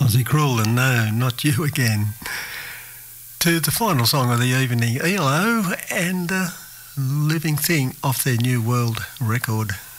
Ozzy Cruel and No, Not You Again. To the final song of the evening, ELO and Living Thing off their New World record.